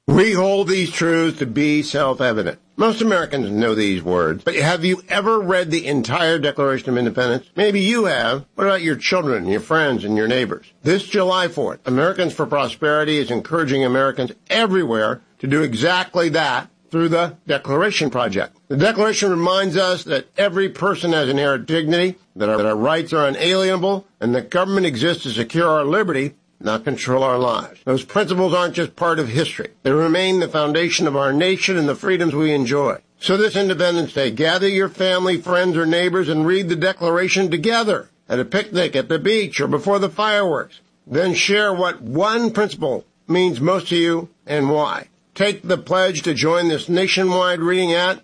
We hold these truths to be self-evident. Most Americans know these words, but have you ever read the entire Declaration of Independence? Maybe you have. What about your children, your friends, and your neighbors? This July 4th, Americans for Prosperity is encouraging Americans everywhere to do exactly that through the Declaration Project. The Declaration reminds us that every person has inherent dignity, that our rights are unalienable, and that government exists to secure our liberty, not control our lives. Those principles aren't just part of history. They remain the foundation of our nation and the freedoms we enjoy. So this Independence Day, gather your family, friends, or neighbors and read the Declaration together at a picnic, at the beach, or before the fireworks. Then share what one principle means most to you and why. Take the pledge to join this nationwide reading at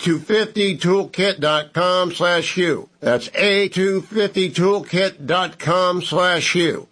A250toolkit.com/Hugh. That's A250toolkit.com/Hugh.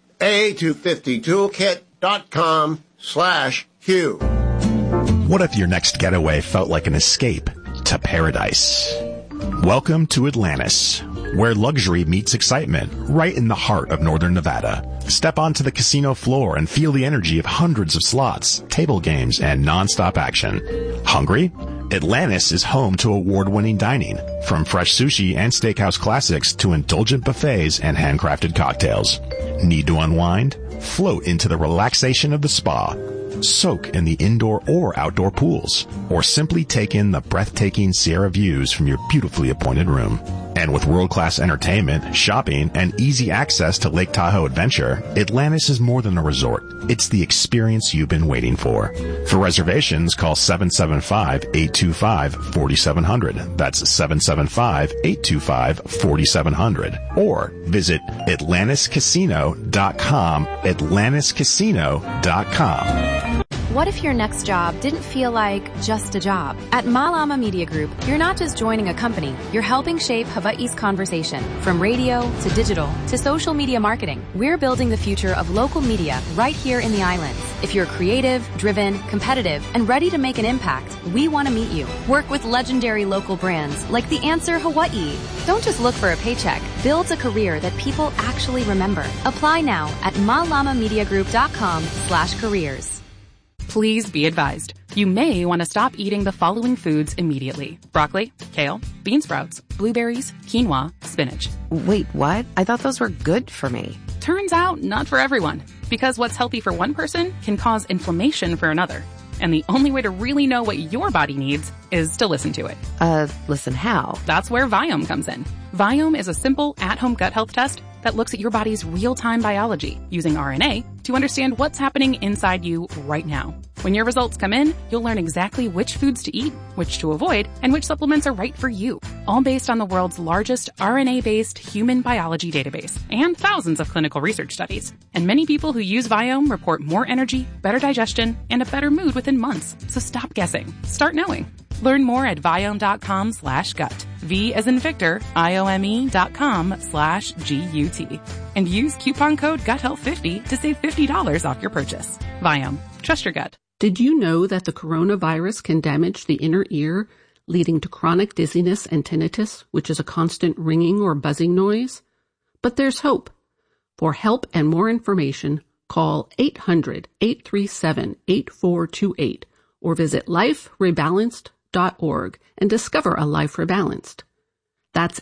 A250toolkit.com/Hugh. What if your next getaway felt like an escape to paradise? Welcome to Atlantis, where luxury meets excitement, right in the heart of northern Nevada. Step onto the casino floor and feel the energy of hundreds of slots, table games, and non-stop action. Hungry? Atlantis is home to award-winning dining, from fresh sushi and steakhouse classics to indulgent buffets and handcrafted cocktails. Need to unwind? Float into the relaxation of the spa. Soak in the indoor or outdoor pools, or simply take in the breathtaking Sierra views from your beautifully appointed room. And with world-class entertainment, shopping, and easy access to Lake Tahoe Adventure, Atlantis is more than a resort. It's the experience you've been waiting for. For reservations, call 775-825-4700. That's 775-825-4700. Or visit AtlantisCasino.com, AtlantisCasino.com. What if your next job didn't feel like just a job? At Malama Media Group, you're not just joining a company, you're helping shape Hawaii's conversation. From radio to digital to social media marketing, we're building the future of local media right here in the islands. If you're creative, driven, competitive, and ready to make an impact, we want to meet you. Work with legendary local brands like The Answer Hawaii. Don't just look for a paycheck. Build a career that people actually remember. Apply now at malamamediagroup.com/careers. Please be advised. You may want to stop eating the following foods immediately. Broccoli, kale, bean sprouts, blueberries, quinoa, spinach. Wait, what? I thought those were good for me. Turns out, not for everyone. Because what's healthy for one person can cause inflammation for another. And the only way to really know what your body needs is to listen to it. Listen how? That's where Viome comes in. Viome is a simple at-home gut health test that looks at your body's real-time biology using RNA to understand what's happening inside you right now. When your results come in, you'll learn exactly which foods to eat, which to avoid, and which supplements are right for you. All based on the world's largest RNA-based human biology database and thousands of clinical research studies. And many people who use Viome report more energy, better digestion, and a better mood within months. So stop guessing. Start knowing. Learn more at Viome.com/gut. V as in Victor, IOME.com/GUT. And use coupon code GUTHEALTH50 to save $50 off your purchase. Viome. Trust your gut. Did you know that the coronavirus can damage the inner ear, leading to chronic dizziness and tinnitus, which is a constant ringing or buzzing noise? But there's hope. For help and more information, call 800-837-8428 or visit liferebalanced.org and discover a life rebalanced. That's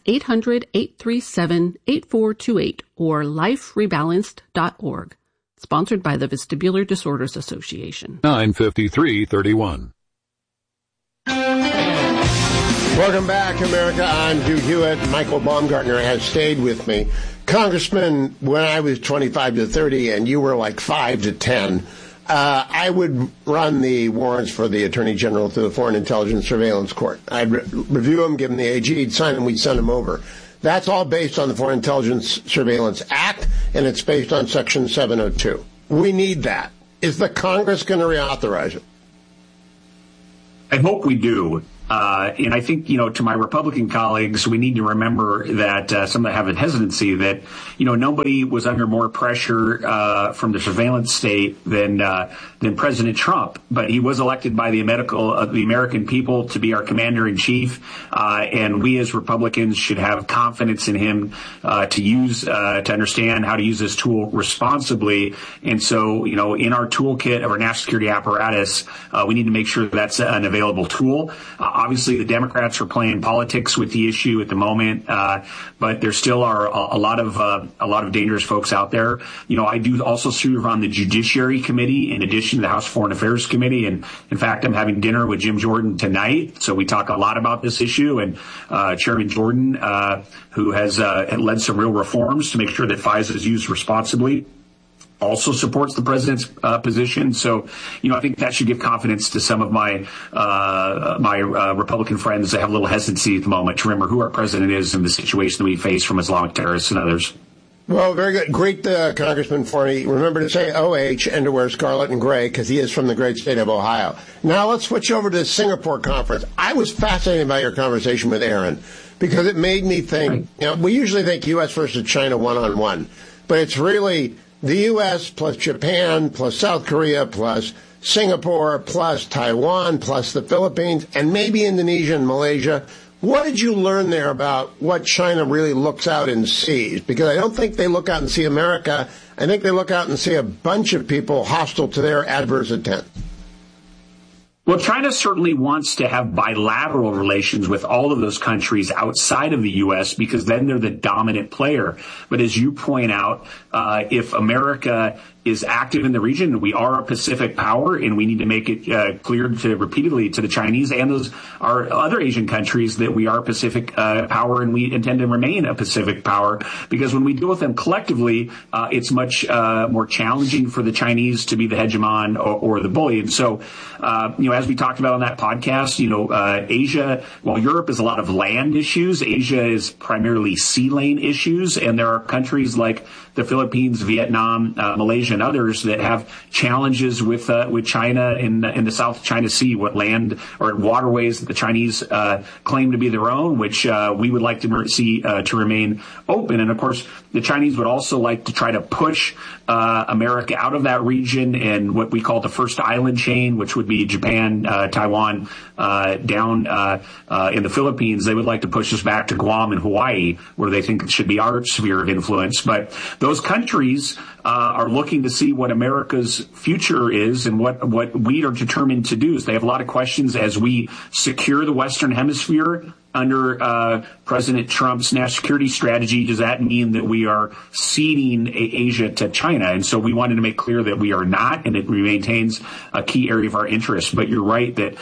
800-837-8428 or liferebalanced.org. Sponsored by the Vestibular Disorders Association. 953-31. Welcome back, America. I'm Hugh Hewitt. Michael Baumgartner has stayed with me. Congressman, when I was 25 to 30 and you were like 5 to 10, I would run the warrants for the Attorney General through the Foreign Intelligence Surveillance Court. I'd review them, give them the AG, he'd sign them, we'd send them over. That's all based on the Foreign Intelligence Surveillance Act, and it's based on Section 702. We need that. Is the Congress going to reauthorize it? I hope we do. And I think, to my Republican colleagues, we need to remember that some that have a hesitancy that, nobody was under more pressure from the surveillance state than President Trump. But he was elected by the American people to be our commander in chief. And we as Republicans should have confidence in him to understand how to use this tool responsibly. And so, in our toolkit of our national security apparatus, we need to make sure that's an available tool. Obviously, the Democrats are playing politics with the issue at the moment, but there still are a lot of dangerous folks out there. I do also serve on the Judiciary Committee in addition to the House Foreign Affairs Committee, and in fact, I'm having dinner with Jim Jordan tonight, so we talk a lot about this issue. And Chairman Jordan, who has led some real reforms to make sure that FISA is used responsibly, also supports the president's position. So, I think that should give confidence to some of my Republican friends that have a little hesitancy at the moment to remember who our president is and the situation that we face from Islamic terrorists and others. Well, very good. Great, Congressman Forney. Remember to say OH and to wear scarlet and gray because he is from the great state of Ohio. Now let's switch over to the Singapore conference. I was fascinated by your conversation with Aaron because it made me think, we usually think U.S. versus China one-on-one, but it's really the U.S. plus Japan plus South Korea plus Singapore plus Taiwan plus the Philippines and maybe Indonesia and Malaysia. What did you learn there about what China really looks out and sees? Because I don't think they look out and see America. I think they look out and see a bunch of people hostile to their adverse intent. Well, China certainly wants to have bilateral relations with all of those countries outside of the U.S. because then they're the dominant player. But as you point out, if America is active in the region, we are a Pacific power, and we need to make it clear repeatedly to the Chinese and those our other Asian countries that we are a Pacific power, and we intend to remain a Pacific power. Because when we deal with them collectively, it's much more challenging for the Chinese to be the hegemon or the bully. And so, as we talked about on that podcast, Asia, while Europe is a lot of land issues, Asia is primarily sea lane issues, and there are countries like the Philippines, Vietnam, Malaysia, and others that have challenges with China in the South China Sea, what land or waterways that the Chinese claim to be their own, which we would like to see to remain open. And of course, the Chinese would also like to try to push America out of that region and what we call the first island chain, which would be Japan, Taiwan, down in the Philippines. They would like to push us back to Guam and Hawaii, where they think it should be our sphere of influence. But those countries are looking to see what America's future is and what we are determined to do. So they have a lot of questions as we secure the Western Hemisphere under President Trump's national security strategy. Does that mean that we are ceding Asia to China? And so we wanted to make clear that we are not, and it maintains a key area of our interest. But you're right that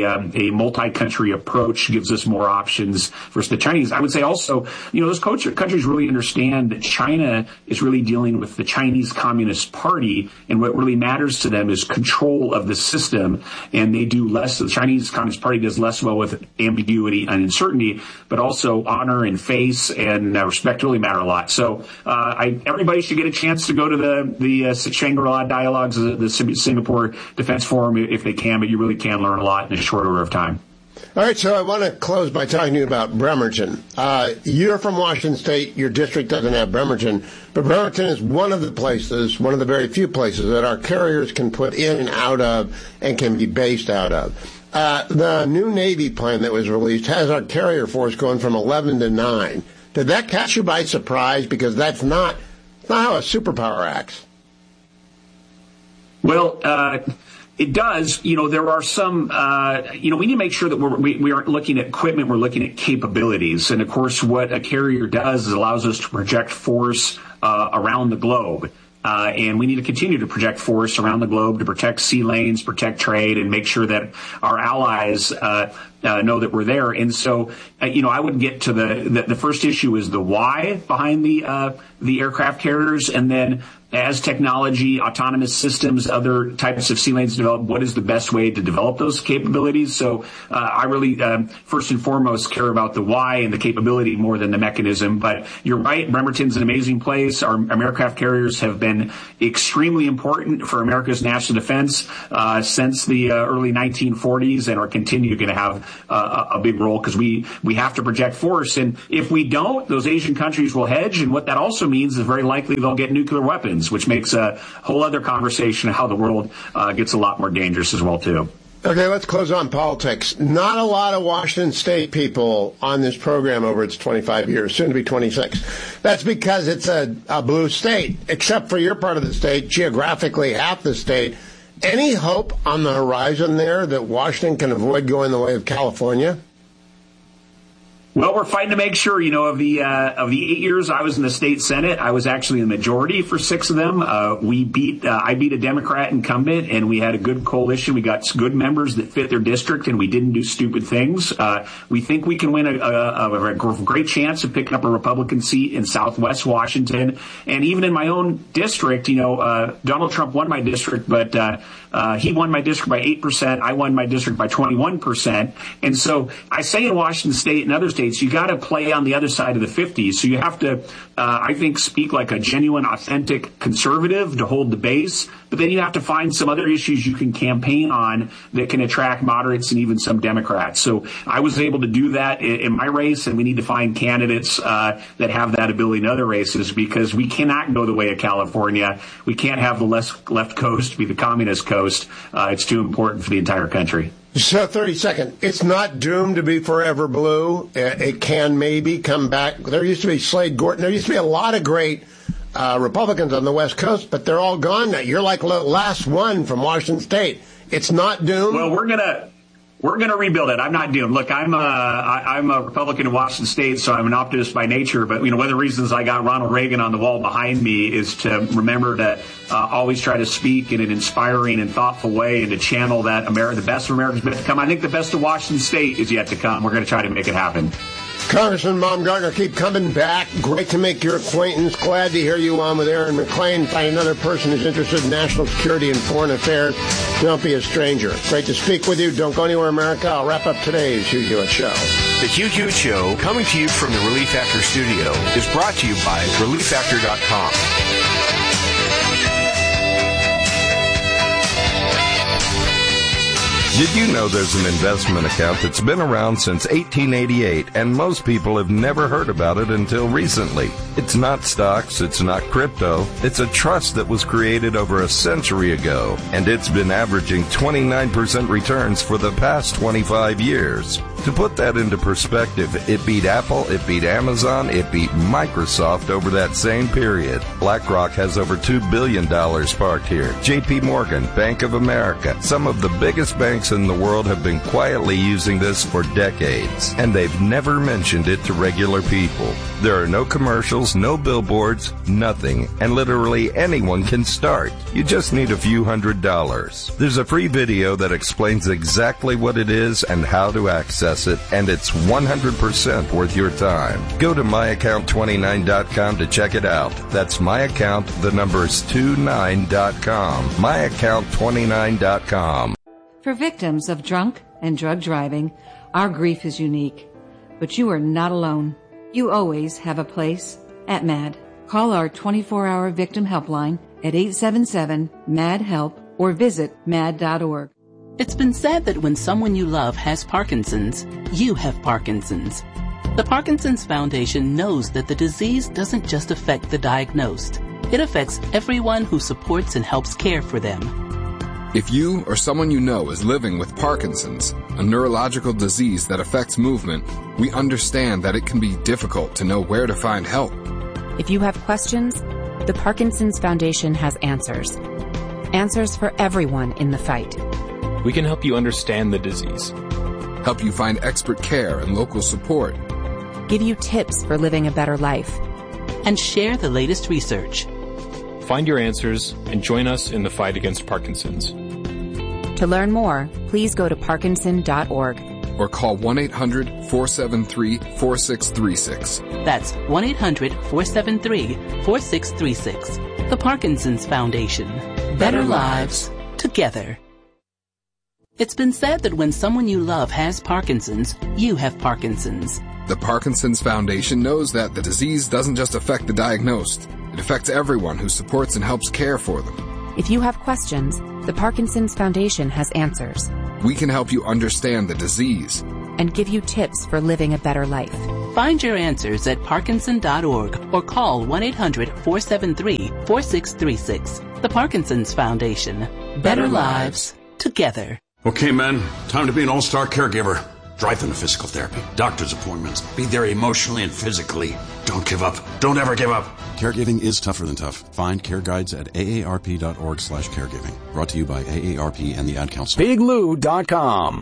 a multi-country approach gives us more options versus the Chinese. I would say also, those countries really understand that China is really dealing with the Chinese Communist Party, and what really matters to them is control of the system. And they do less. The Chinese Communist Party does less well with ambiguity and uncertainty, but also honor and face and respect really matter a lot. So everybody should get a chance to go to the Shangri-La Dialogues, the Singapore Defense Forum if they can, but you really can learn a lot in a short order of time. All right, so I want to close by talking to you about Bremerton. You're from Washington State. Your district doesn't have Bremerton, but Bremerton is one of the very few places that our carriers can put in and out of and can be based out of. The new Navy plan that was released has our carrier force going from 11 to 9. Did that catch you by surprise? Because that's not how a superpower acts. Well, it does. There are some, we need to make sure that we aren't looking at equipment, we're looking at capabilities. And of course, what a carrier does is allows us to project force around the globe. And we need to continue to project force around the globe to protect sea lanes, protect trade, and make sure that our allies know that we're there. And so, I would get to the first issue is the why behind the aircraft carriers, and then as technology, autonomous systems, other types of sea lanes develop, what is the best way to develop those capabilities? So I really, first and foremost, care about the why and the capability more than the mechanism. But you're right, Bremerton's an amazing place. Our aircraft carriers have been extremely important for America's national defense since the early 1940s and are continue going to have a big role because we have to project force. And if we don't, those Asian countries will hedge. And what that also means is very likely they'll get nuclear weapons, which makes a whole other conversation of how the world gets a lot more dangerous as well, too. Okay, let's close on politics. Not a lot of Washington State people on this program over its 25 years, soon to be 26. That's because it's a blue state, except for your part of the state, geographically half the state. Any hope on the horizon there that Washington can avoid going the way of California? Well, we're fighting to make sure, of the 8 years I was in the state Senate, I was actually in the majority for 6 of them. I beat a Democrat incumbent, and we had a good coalition. We got good members that fit their district, and we didn't do stupid things. We think we can win a great chance of picking up a Republican seat in Southwest Washington. And even in my own district, Donald Trump won my district, but he won my district by 8%. I won my district by 21%. And so I say in Washington State and other states, you got to play on the other side of the 50s. So you have to, I think, speak like a genuine, authentic conservative to hold the base. But then you have to find some other issues you can campaign on that can attract moderates and even some Democrats. So I was able to do that in my race, and we need to find candidates that have that ability in other races because we cannot go the way of California. We can't have the left coast be the communist coast. It's too important for the entire country. So 30 seconds. It's not doomed to be forever blue. It can maybe come back. There used to be Slade Gorton. There used to be a lot of great Republicans on the West Coast, but they're all gone now. You're like the last one from Washington State. It's not doomed. Well, we're gonna rebuild it. I'm not doomed. Look, I'm a Republican in Washington State, so I'm an optimist by nature. But one of the reasons I got Ronald Reagan on the wall behind me is to remember to always try to speak in an inspiring and thoughtful way, and to channel that the best of America's yet to come. I think the best of Washington State is yet to come. We're going to try to make it happen. Congressman Baumgartner, keep coming back. Great to make your acquaintance. Glad to hear you on with Aaron McClain. Find another person who's interested in national security and foreign affairs. Don't be a stranger. Great to speak with you. Don't go anywhere, America. I'll wrap up today's Hugh Hewitt Show. The Hugh Hewitt Show, coming to you from the Relief Factor studio, is brought to you by ReliefFactor.com. Did you know there's an investment account that's been around since 1888, and most people have never heard about it until recently? It's not stocks, it's not crypto, it's a trust that was created over a century ago, and it's been averaging 29% returns for the past 25 years. To put that into perspective, it beat Apple, it beat Amazon, it beat Microsoft over that same period. BlackRock has over $2 billion parked here. JP Morgan, Bank of America, some of the biggest banks in the world have been quietly using this for decades, and they've never mentioned it to regular people. There are no commercials, no billboards, nothing, and literally anyone can start. You just need a few $100s. There's a free video that explains exactly what it is and how to access it, and it's 100% worth your time. Go to myaccount29.com to check it out. That's myaccount, the numbers 29.com. myaccount29.com. For victims of drunk and drug driving, our grief is unique. But you are not alone. You always have a place at MAD. Call our 24-hour victim helpline at 877-MAD-HELP or visit mad.org. It's been said that when someone you love has Parkinson's, you have Parkinson's. The Parkinson's Foundation knows that the disease doesn't just affect the diagnosed. It affects everyone who supports and helps care for them. If you or someone you know is living with Parkinson's, a neurological disease that affects movement, we understand that it can be difficult to know where to find help. If you have questions, the Parkinson's Foundation has answers. Answers for everyone in the fight. We can help you understand the disease. Help you find expert care and local support. Give you tips for living a better life. And share the latest research. Find your answers and join us in the fight against Parkinson's. To learn more, please go to parkinson.org. Or call 1-800-473-4636. That's 1-800-473-4636. The Parkinson's Foundation. Better lives together. It's been said that when someone you love has Parkinson's, you have Parkinson's. The Parkinson's Foundation knows that the disease doesn't just affect the diagnosed. It affects everyone who supports and helps care for them. If you have questions, the Parkinson's Foundation has answers. We can help you understand the disease and give you tips for living a better life. Find your answers at Parkinson.org or call 1-800-473-4636. The Parkinson's Foundation. Better lives together. Okay, men, time to be an all-star caregiver. Drive them to physical therapy, doctor's appointments, be there emotionally and physically. Don't give up. Don't ever give up. Caregiving is tougher than tough. Find care guides at aarp.org/caregiving. Brought to you by AARP and the Ad Council. BigLou.com.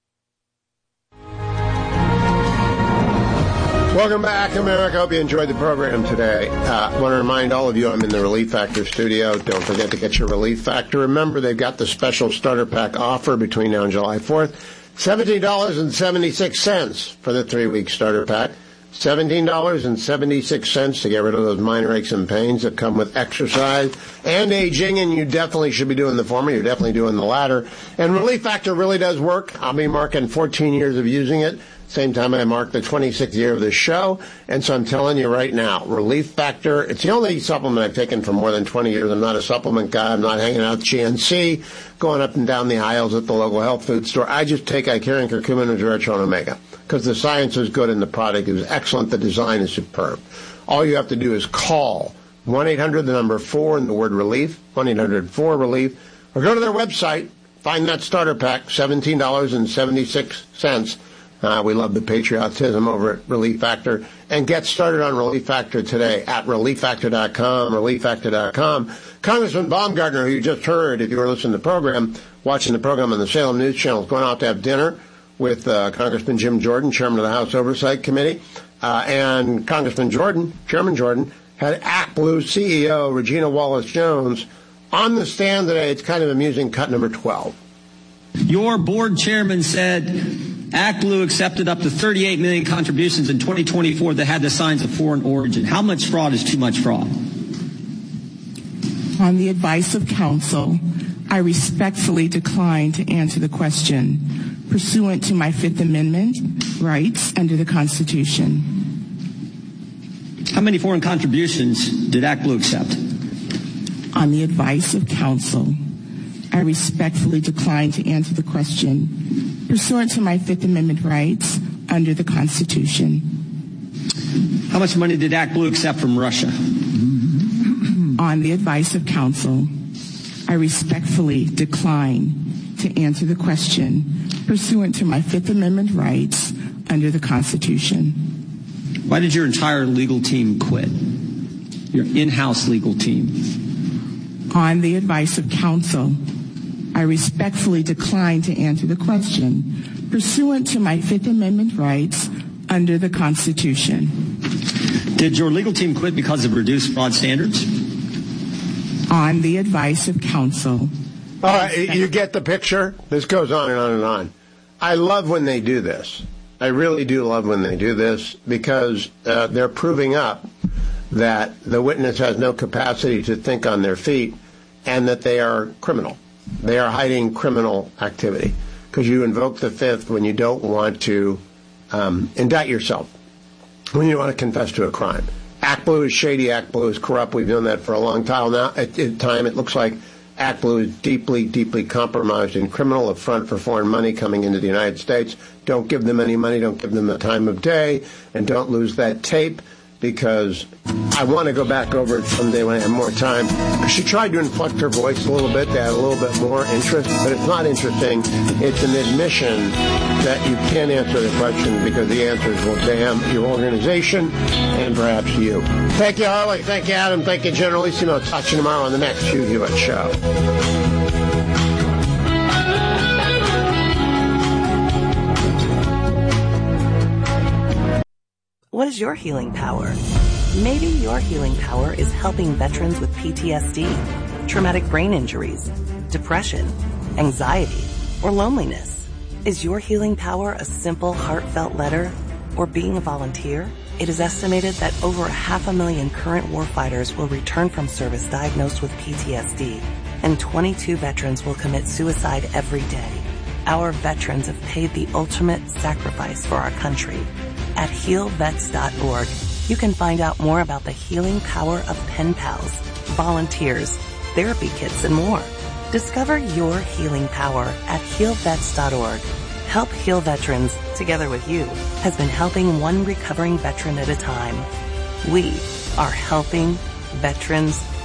Welcome back, America. Hope you enjoyed the program today. I want to remind all of you I'm in the Relief Factor studio. Don't forget to get your Relief Factor. Remember, they've got the special starter pack offer between now and July 4th. $17.76 for the 3-week starter pack. $17.76 to get rid of those minor aches and pains that come with exercise and aging, and you definitely should be doing the former. You're definitely doing the latter. And Relief Factor really does work. I'll be marking 14 years of using it. Same time I mark the 26th year of this show. And so I'm telling you right now, Relief Factor, it's the only supplement I've taken for more than 20 years. I'm not a supplement guy. I'm not hanging out at GNC, going up and down the aisles at the local health food store. I just take Icarian Curcumin and Resveratrol Omega because the science is good and the product is excellent. The design is superb. All you have to do is call 1-800, the number 4, and the word relief, 1-800-4-RELIEF, or go to their website, find that starter pack, $17.76. We love the patriotism over at Relief Factor. And get started on Relief Factor today at ReliefFactor.com, ReliefFactor.com. Congressman Baumgartner, who you just heard, if you were listening to the program, watching the program on the Salem News Channel, is going out to have dinner with Congressman Jim Jordan, Chairman of the House Oversight Committee. And Congressman Jordan, Chairman Jordan, had ActBlue CEO Regina Wallace-Jones on the stand today. It's kind of amusing, cut number 12. Your board chairman said ActBlue accepted up to 38 million contributions in 2024 that had the signs of foreign origin. How much fraud is too much fraud? On the advice of counsel, I respectfully decline to answer the question pursuant to my Fifth Amendment rights under the Constitution. How many foreign contributions did ActBlue accept? On the advice of counsel, I respectfully decline to answer the question pursuant to my Fifth Amendment rights under the Constitution. How much money did ActBlue accept from Russia? On the advice of counsel, I respectfully decline to answer the question pursuant to my Fifth Amendment rights under the Constitution. Why did your entire legal team quit? Your in-house legal team? On the advice of counsel, I respectfully decline to answer the question pursuant to my Fifth Amendment rights under the Constitution. Did your legal team quit because of reduced fraud standards? On the advice of counsel. All right, you get the picture? This goes on and on and on. I love when they do this. I really do love when they do this because they're proving up that the witness has no capacity to think on their feet and that they are criminal. They are hiding criminal activity because you invoke the Fifth when you don't want to indict yourself, when you want to confess to a crime. ActBlue is shady. ActBlue is corrupt. We've known that for a long time now. At the time, it looks like ActBlue is deeply, deeply compromised and criminal, a front for foreign money coming into the United States. Don't give them any money. Don't give them the time of day. And don't lose that tape because I want to go back over it someday when I have more time. She tried to inflect her voice a little bit to add a little bit more interest, but it's not interesting. It's an admission that you can't answer the question because the answers will damn your organization and perhaps you. Thank you, Harley. Thank you, Adam. Thank you, Generalissimo. I'll talk to you tomorrow on the next Hugh Hewitt Show. What is your healing power? Maybe your healing power is helping veterans with PTSD, traumatic brain injuries, depression, anxiety, or loneliness. Is your healing power a simple, heartfelt letter or being a volunteer? It is estimated that over 500,000 current warfighters will return from service diagnosed with PTSD, and 22 veterans will commit suicide every day. Our veterans have paid the ultimate sacrifice for our country. At healvets.org, you can find out more about the healing power of pen pals, volunteers, therapy kits, and more. Discover your healing power at healvets.org. Help Heal Veterans, together with you, has been helping one recovering veteran at a time. We are helping veterans